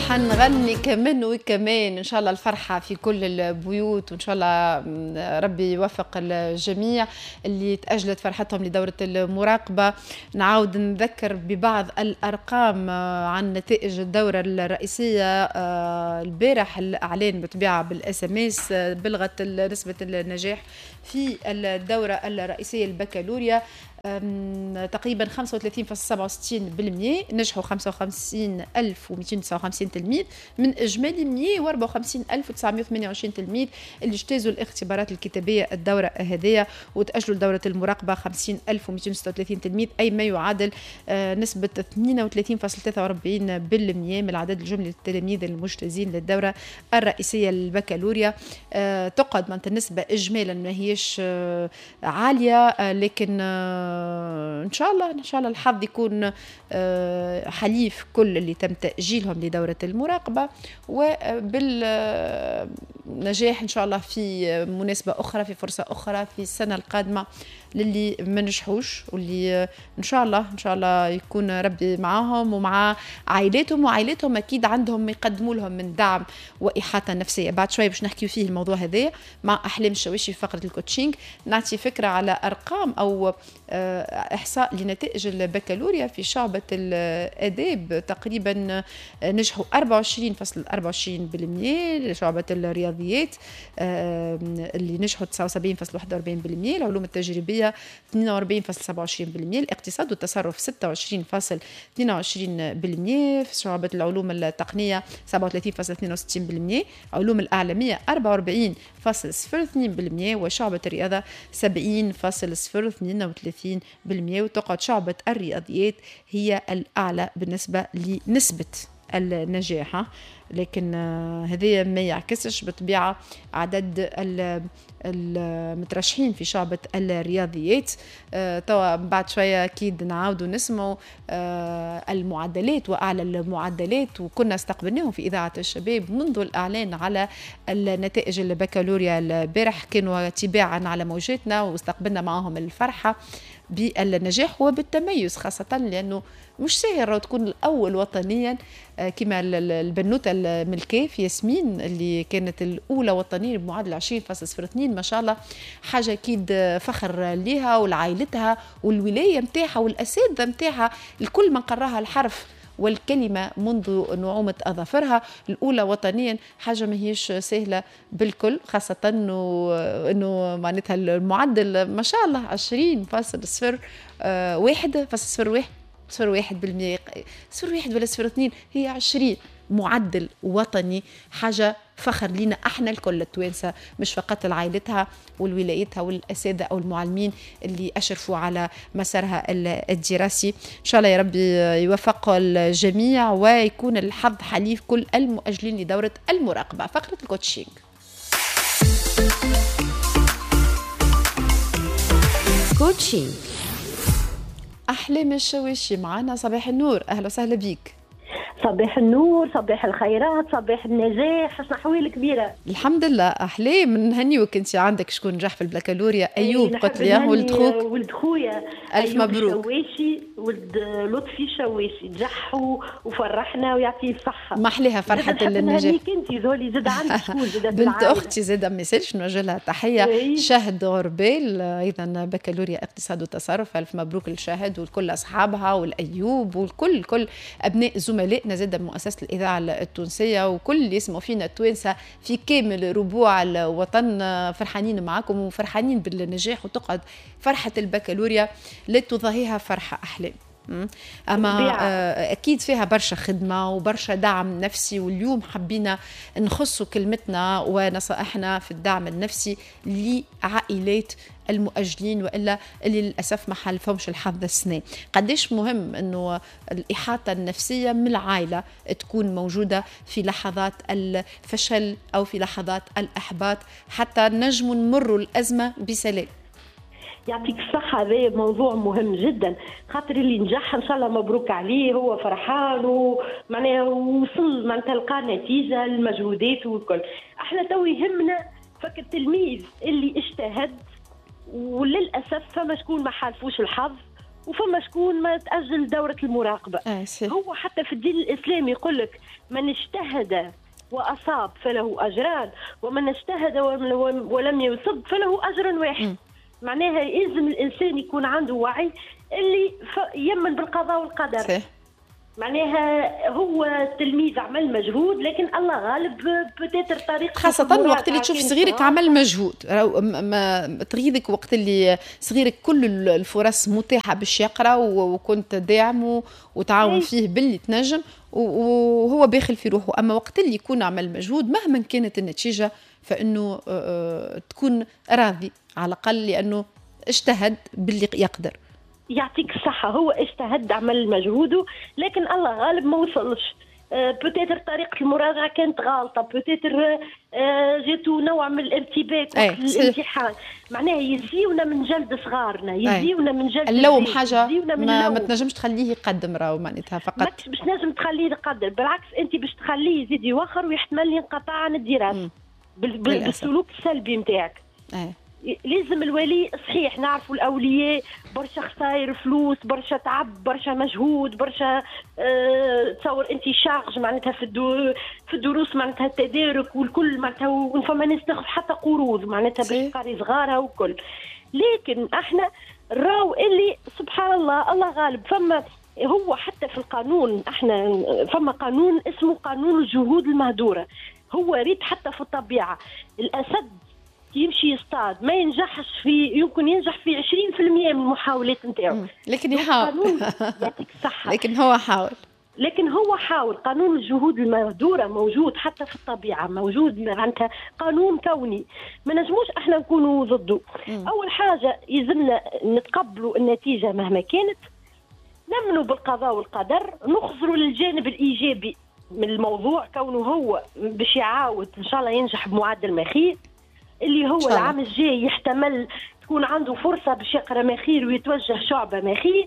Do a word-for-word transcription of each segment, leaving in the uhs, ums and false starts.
حنغني كمان وكمان إن شاء الله الفرحة في كل البيوت، وإن شاء الله ربي يوفق الجميع اللي تأجلت فرحتهم لدورة المراقبة. نعاود نذكر ببعض الأرقام عن نتائج الدورة الرئيسية. البارح الإعلان بطبيعة بالإس إم إس بلغت نسبة النجاح في الدورة الرئيسية البكالوريا تقريبا خمسة وثلاثين فاصلة سبعة وستين بالمئة، نجحوا خمسة وخمسين ألف ومئتين وتسعة وخمسين تلميذ من إجمالي مئة وأربعة وخمسين ألف وتسعمئة وثمانية وعشرين تلميذ اللي اجتازوا الاختبارات الكتابية الدورة هذه، وتأجلوا دورة المراقبة خمسين ألف ومئتين وستة وثلاثين تلميذ، أي ما يعادل نسبة اثنين وثلاثين فاصلة ثلاثة وأربعين بالمئة من العدد الجملي للتلاميذ المجتازين للدورة الرئيسية البكالوريا. تقعد من النسبة إجمالا ما هيش عالية، لكن ان شاء الله ان شاء الله الحظ يكون حليف كل اللي تم تأجيلهم لدورة المراقبة، وبالنجاح ان شاء الله في مناسبة اخرى، في فرصة اخرى في السنة القادمة للي ما نجحوش، واللي ان شاء الله ان شاء الله يكون ربي معاهم ومع عائلاتهم، وعائلاتهم اكيد عندهم يقدموا لهم من دعم واحاطه نفسيه. بعد شوي باش نحكي فيه الموضوع هذا مع احلام الشواشي في فقره الكوتشينج، نعطي فكره على ارقام او احصاء لنتائج البكالوريا في شعبه الاداب. تقريبا نجحوا أربعة وعشرين فاصلة أربعة وعشرين بالمئة لشعبه الرياضيات، اللي نجحوا تسعة وسبعين فاصلة واحد وأربعين بالمئة، العلوم التجريبيه اثنين وأربعين فاصلة سبعة وعشرين بالمئة، الاقتصاد والتصرف ستة وعشرين فاصلة اثنين وعشرين بالمئة، في شعبة العلوم التقنية سبعة وثلاثين فاصلة اثنين وستين بالمئة، علوم الأعلامية أربعة وأربعين فاصلة صفر اثنين بالمئة، وشعبة الرياضة سبعين فاصلة صفر اثنين وثلاثين بالمئة. وتقعد شعبة الرياضيات هي الأعلى بالنسبة لنسبة النجاح، لكن هذا ما يعكسش بطبيعة عدد المترشحين في شعبة الرياضيات. توا بعد شوية أكيد نعاودوا نسمعوا المعدلات وأعلى المعدلات، وكنا استقبلناهم في إذاعة الشباب منذ الإعلان على النتائج البكالوريا البارح، كانوا تباعا على موجاتنا واستقبلنا معهم الفرحة بالنجاح وبالتميز، خاصة لأنه مش سهل تكون الأول وطنيا كما البنوتة الملكاف ياسمين اللي كانت الأولى وطنيا بمعادلة عشرين فاصلة صفر اثنين، ما شاء الله حاجة أكيد فخر ليها ولعائلتها والولاية متاعها والأساتذة متاعها، الكل من قراها الحرف والكلمة منذ نعومة أظافرها. الأولى وطنيا حاجة ما هيش سهلة بالكل، خاصة أنه, إنه معناتها المعدل ما شاء الله عشرين فاصلة صفر واحد فاصلة صفر واحد صفر واحد بالمئة، صفر واحد ولا صفر اثنين، هي عشرين معدل وطني، حاجة فخر لنا احنا الكل التوانسة، مش فقط لعائلتها والولايتها والأساتذة أو المعلمين اللي أشرفوا على مسارها الدراسي. إن شاء الله يا ربي يوفق الجميع ويكون الحظ حليف كل المؤجلين لدورة المراقبة. فقرة الكوتشينج كوتشينج أحلام الشواشي معنا. صباح النور، أهلا وسهلا بيك. صباح النور، صباح الخيرات، صباح النجاح، شنو أحوال كبيرة؟ الحمد لله. أحلام نهنيوك، أنت عندك شكون نجح في البكالوريا؟ أيوب قلت لي ولد خوك ولد خويا ألف مبروك. شواشي ولد لطفي شواشي نجح وفرحنا ويعطيه الصحة. ما أحلاها فرحة النجاح. نهنيك أنت زولي زاد عندك شكون زاد بنت أختي زاد ميساج نوجه لها تحية. شهد غربال أيضا بكالوريا اقتصاد وتصرف، ألف مبروك للشهد وكل أصحابها والأيوب والكل كل أبناء زملائنا زاد مؤسسة الإذاعة التونسية وكل اللي يسمعوا فينا التوانسة في كامل ربوع الوطن. فرحانين معكم وفرحانين بالنجاح، وتقعد فرحة البكالوريا لتضاهيها فرحة أحلام. أما أكيد فيها برشا خدمة وبرشا دعم نفسي، واليوم حبينا نخص كلمتنا ونصائحنا في الدعم النفسي لعائلات المؤجلين وإلا اللي للأسف ما حالفهمش الحظ السنة. قديش مهم أنه الإحاطة النفسية من العائلة تكون موجودة في لحظات الفشل أو في لحظات الإحباط حتى نجم نمر الأزمة بسلام. يعطيك الصحة، هذا موضوع مهم جدا، خاطر اللي نجح إن شاء الله مبروك عليه، هو فرحان ومعناه وصل من تلقى نتيجة المجهودات والكل. احنا تو يهمنا فك التلميذ اللي اجتهد وللأسف فما شكون ما حالفوش الحظ وفما شكون ما تأجل دورة المراقبة. آه هو حتى في الدين الإسلامي يقول لك من اجتهد وأصاب فله أجران، ومن اجتهد ولم يصب فله أجر واحد. م. معناها يلزم الإنسان يكون عنده وعي اللي يمن بالقضاء والقدر. صح. معناها هو التلميذ عمل مجهود، لكن الله غالب بتاتر طريق، خاصة وقت اللي تشوف صغيرك عمل مجهود. ما تغيظك وقت اللي صغيرك كل الفرص متاحة باش يقرأ وكنت داعمه وتعاون فيه باللي تنجم وهو باخل في روحه. أما وقت اللي يكون عمل مجهود مهما كانت النتيجة فإنه تكون راضي على الأقل لأنه اجتهد باللي يقدر. يعطيك الصحة، هو اجتهد عمل مجهوده، لكن الله غالب ما وصلش. بوتيتر طريقة المراجعة كانت غالطة، بوتيتر جاتو نوع من الارتباك وقت الامتحان. معناها يزيونا من جلد صغارنا، يزيونا من جلد اللوم حاجة ما, ما تنجمش تخليه يقدم راهو معناتها فقط. ما باش نجم تخليه يقدم، بالعكس انت باش تخليه يزيد يوخر ويحتمل ينقطع عن الدراسة بالسلوك السلبي نتاعك. لازم الولي صحيح نعرفوا الاولياء برشا خسائر فلوس، برشا تعب، برشا مجهود، برشا أه تصور انت شارج معناتها في الدو في الدروس معناتها التدارك والكل معناتها، وفما ناس تاخذ حتى قروض معناتها باش تقري صغارها والكل. لكن احنا راو اللي سبحان الله الله غالب. فما هو حتى في القانون احنا فما قانون اسمه قانون الجهود المهدوره. هو ريت حتى في الطبيعه الاسد يمشي يصطاد ما ينجحش في، يمكن ينجح في عشرين بالمئة من المحاولات نتاعو، لكن يحاول. يعطيك الصحة. لكن هو حاول لكن هو حاول. قانون الجهود المهدورة موجود حتى في الطبيعة، موجود معناتها قانون كوني ما نجموش احنا نكونوا ضده. م. أول حاجة يلزمنا نتقبلوا النتيجة مهما كانت، نمنوا بالقضاء والقدر، نخزروا للجانب الإيجابي من الموضوع كونه هو باش يعاود إن شاء الله ينجح بمعدل مخير اللي هو العام الجاي يحتمل تكون عنده فرصة باش يقرأ مخير ويتوجه شعبة مخير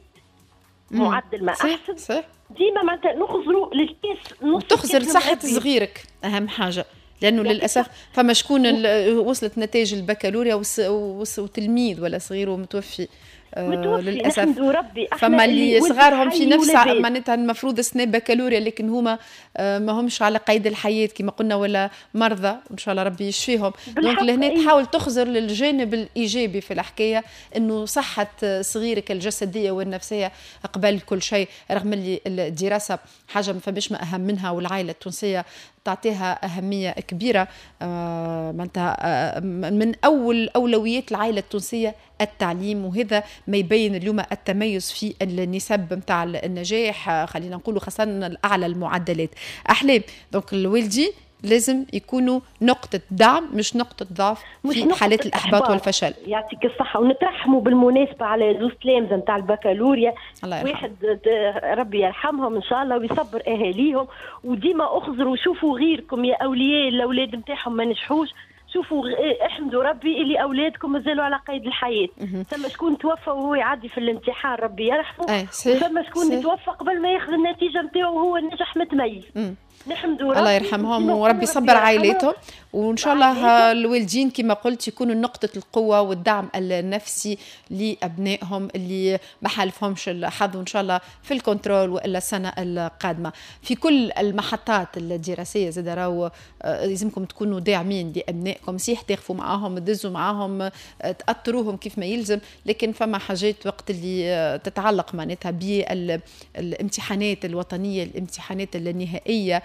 معدل ما أحسن. صح. ديما معناتها نخزروا للكاس نص تخزر صحة صغيرك أهم حاجة، لأنه للأسف فما شكون وصلت نتائج البكالوريا وتلميذ ولا صغير ومتوفي آه للأسف. ربي فما اللي صغارهم في نفس معناتها المفروض سنة بكالوريا لكن هما آه ما همش على قيد الحياة كما قلنا ولا مرضى وإن شاء الله ربي يشفيهم. دونك لهنا تحاول تخزر للجانب الإيجابي في الحكاية إنه صحة صغيرك الجسدية والنفسية قبل كل شيء، رغم اللي الدراسة حاجة ما فماش ما أهم منها والعائلة التونسية تعطيها أهمية كبيرة. آه آه من أول أولويات العائلة التونسية التعليم، وهذا ما يبين اليوم التميز في النسب متاع النجاح، خلينا نقول خاصة الأعلى المعدلات. أحلام دونك الوالدين لازم يكونوا نقطة دعم مش نقطة ضعف في حالات الإحباط والفشل. يعطيك الصحة. ونترحموا بالمناسبة على زوج تلامذة نتاع البكالوريا، واحد ربي يرحمهم إن شاء الله ويصبر أهاليهم، وديما أخزروا وشوفوا غيركم يا أولياء الأولاد نتاعهم ما نجحوش، شوفوا احمدوا ربي اللي اولادكم مازالوا على قيد الحياه. ثم شكون توفى وهو يعدي في الامتحان ربي يرحمه، ثم شكون توفى قبل ما ياخذ النتيجه نتاعو وهو نجح متميز. نحمدوا ربي الله يرحمهم وربي يصبر عائلاتهم، وان شاء الله الوالدين كما قلت يكونوا نقطه القوه والدعم النفسي لابنائهم اللي ما حالفهمش الحظ، وان شاء الله في الكنترول والا السنه القادمه في كل المحطات الدراسيه. زاد راهو لازمكم تكونوا داعمين لابنائكم، صحيح تاخفوا معاهم تدزوا معاهم تاثروهم كيف ما يلزم، لكن فما حاجات وقت اللي تتعلق معناتها بالامتحانات الوطنيه الامتحانات النهائيه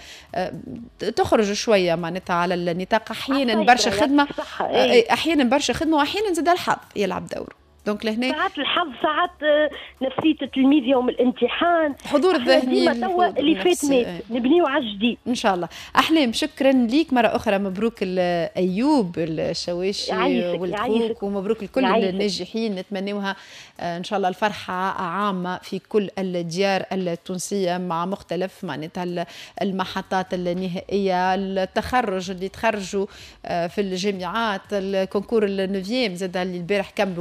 تخرج شويه معناتها على النطاق، احيانا برشا خدمه احيانا برشا خدمه واحيانا زاد الحظ يلعب دور. دونك لهنا ساعات الحظ ساعات نفسية التلميذ يوم الامتحان حضور الذهني اللي فات مات نبنيو على الجديد ان شاء الله. احلام شكرا ليك مره اخرى، مبروك ايوب الشواشي والخوك ومبروك لكل الناجحين، نتمنوها ان شاء الله الفرحه عامه في كل الديار التونسيه مع مختلف معناتها المحطات النهائيه، التخرج اللي تخرجوا في الجامعات، الكونكور النوفيام زاد اللي البارح كملوا امتحان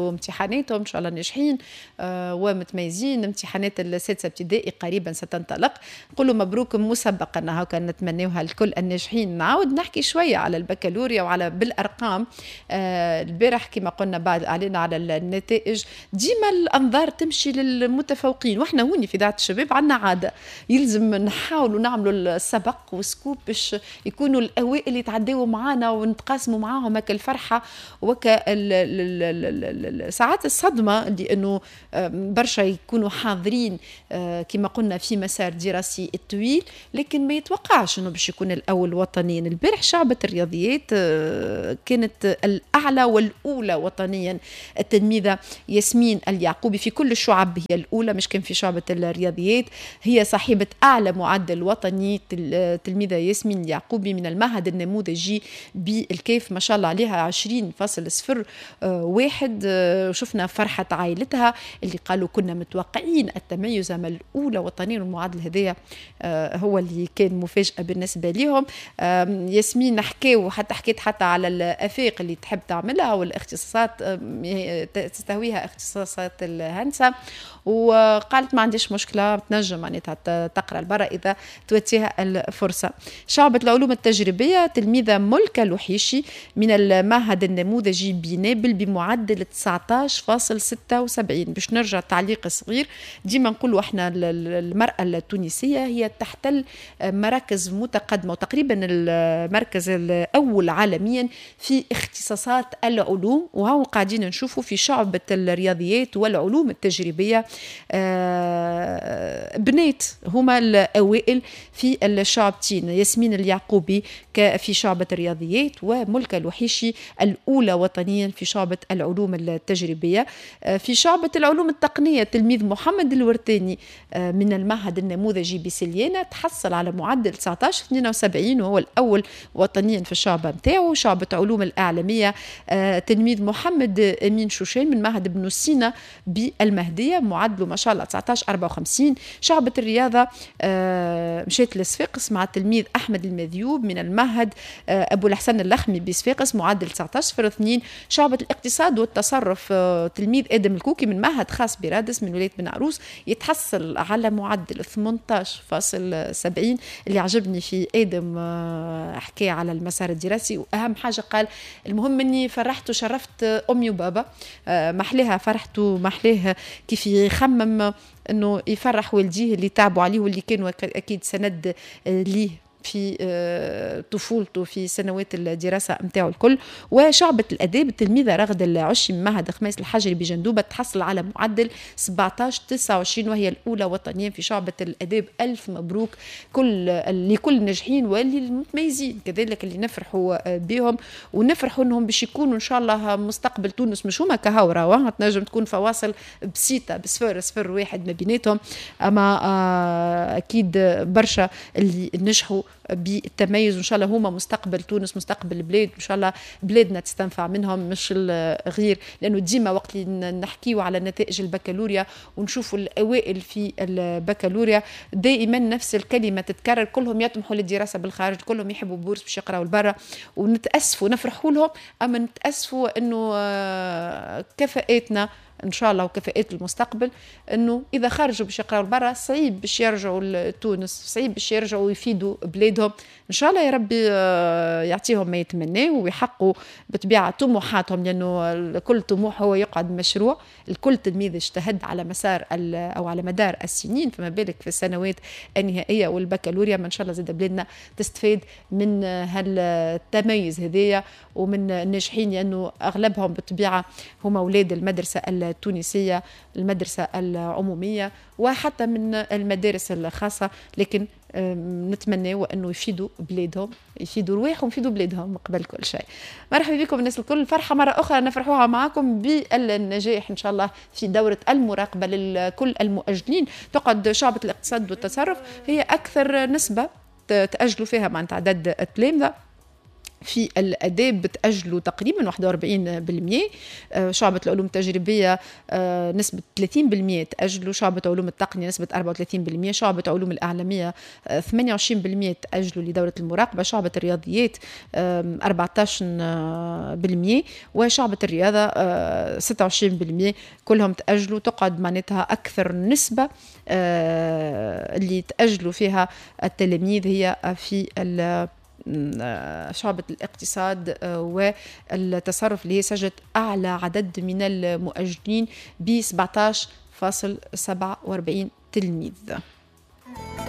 امتحاناتهم إن شاء الله ناجحين آه ومتميزين. امتحانات السادسة ابتدائي قريبا ستنطلق، نقولوا مبروك مسبقا، هكا نتمناوها الكل الناجحين. نعاود نحكي شوية على البكالوريا وعلى بالأرقام. آه البارح كما قلنا بعد الإعلان على النتائج ديما الأنظار تمشي للمتفوقين، وإحنا هوني في إذاعة الشباب عنا عادة يلزم نحاولوا نعملوا السبق والسكوب باش يكونوا الأوائل يتعداوا معانا ونتقاسموا معاهم هكا الفرحة وكا ساعات الصدمة، لأنه برشا يكونوا حاضرين كما قلنا في مسار دراسي الطويل لكن ما يتوقعش أنه باش يكون الأول وطنيا. البارح شعبة الرياضيات كانت الأعلى والأولى وطنيا، التلميذة ياسمين اليعقوبي في كل الشعب هي الأولى، مش كان في شعبة الرياضيات، هي صاحبة أعلى معدل وطني. تلميذة ياسمين اليعقوبي من المعهد النموذجي بالكيف ما شاء الله عليها عشرين فاصل صفر واحد. شفنا فرحة عائلتها اللي قالوا كنا متوقعين التميز، أما الأولى وطنيا المعادل هذايا هو اللي كان مفاجأة بالنسبة لهم. ياسمين نحكيو حتى حكيت حتى على الأفاق اللي تحب تعملها والاختصاصات تستهويها اختصاصات الهندسة، وقالت ما عنديش مشكلة تنجم معناتها تقرأ البرة إذا توتيها الفرصة. شعبة العلوم التجريبية تلميذة ملكة لوحيشي من المعهد النموذجي بنابل بمعدل تسعة عشر فاصل ستة وسبعين. باش نرجع تعليق صغير، ديما نقولوا احنا المرأة التونسية هي تحتل مراكز متقدمة وتقريبا المركز الأول عالميا في اختصاصات العلوم، وهو قاعدين نشوفوا في شعبة الرياضيات والعلوم التجريبية بنات هما الأوائل في الشعبتين. ياسمين اليعقوبي في شعبة الرياضيات وملكة لوحيشي الأولى وطنيا في شعبة العلوم التجريبية. في شعبة العلوم التقنية تلميذ محمد الورتاني من المعهد النموذجي بسليانة تحصل على معدل تسعة عشر اثنين وسبعين وهو الأول وطنيا في الشعبة متاعه. شعبة علوم الأعلامية تلميذ محمد أمين شوشان من معهد ابن سينا بالمهدية معدله ما شاء الله تسعة عشر أربعة وخمسين. شعبة الرياضة مشيت لصفاقس مع التلميذ أحمد المذيوب من المعهد أبو الحسن اللخمي بصفاقس معدل تسعة عشر صفر اثنين. شعبة الاقتصاد والتصرف تلميذ آدم الكوكي من معهد خاص برادس من ولاية بن عروس يتحصل على معدل ثمانية عشر فاصل سبعين. اللي عجبني في آدم حكي على المسار الدراسي وأهم حاجة قال المهم أني فرحت وشرفت أمي وبابا، محليها فرحت ومحليها كيف يخمم أنه يفرح والديه اللي تعبوا عليه واللي كانوا أكيد سند ليه في طفولته في سنوات الدراسة متاعه الكل. وشعبة الأداب التلميذة رغد العشي من معهد خميس الحجري بجندوبة تحصل على معدل سبعة عشر تسعة وعشرين وهي الأولى وطنيا في شعبة الأداب. ألف مبروك كل لكل الناجحين واللي المتميزين كذلك اللي نفرحوا بهم ونفرحوا أنهم باش يكونوا إن شاء الله مستقبل تونس مش هما كهورة تنجم تكون فواصل بسيطة بصفر صفر واحد ما بيناتهم، أما أكيد برشا اللي نجحوا بالتميز وإن شاء الله هما مستقبل تونس مستقبل البلاد، إن شاء الله بلادنا تستنفع منهم مش الغير. لأنه ديما وقت اللي نحكيوا على نتائج البكالوريا ونشوفوا الأوائل في البكالوريا دائما نفس الكلمة تتكرر، كلهم يطمحوا للدراسة بالخارج، كلهم يحبوا بورس باش يقراوا البرة، ونتأسفوا نفرحوا لهم أما نتأسفوا أنه كفاءاتنا إن شاء الله وكفاءات المستقبل أنه إذا خرجوا باش يقراوا برا صعيب باش يرجعوا لتونس، صعيب باش يرجعوا يفيدوا بلادهم. إن شاء الله يا ربي يعطيهم ما يتمناه ويحققوا بطبيعة طموحاتهم، لأنه كل طموح هو يقعد مشروع. الكل تلميذ اجتهد على مسار أو على مدار السنين، فما بالك في السنوات النهائية والبكالوريا. ما إن شاء الله زاد بلادنا تستفيد من هالتميز هذية ومن الناجحين، لأنه أغلبهم بطبيعة هم أولاد المدرسة التونسية المدرسة العمومية وحتى من المدارس الخاصة، لكن نتمنى أنه يفيدوا بلادهم يفيدوا رواحهم يفيدوا بلادهم قبل كل شيء. مرحبا بكم الناس الكل، فرحة مرة أخرى نفرحوها معكم بالنجاح إن شاء الله في دورة المراقبة لكل المؤجلين. تقعد شعبة الاقتصاد والتصرف هي أكثر نسبة تأجلوا فيها مع تعداد التلامذة في الآداب بتأجلوا تقريبا واحد وأربعين بالمئة، شعبة العلوم التجريبية نسبة ثلاثين بالمئة تأجلوا، شعبة علوم التقنية نسبة أربعة وثلاثين بالمئة، شعبة علوم الإعلامية ثمانية وعشرين بالمئة تأجلوا لدورة المراقبة، شعبة الرياضيات أربعة عشر بالمئة، وشعبة الرياضة ستة وعشرين بالمئة كلهم تأجلوا. تقعد معناتها أكثر نسبة اللي تأجلوا فيها التلاميذ هي في شعبة الاقتصاد والتصرف اللي هي سجلت أعلى عدد من المؤجلين ب سبعة عشر فاصلة سبعة وأربعين تلميذ.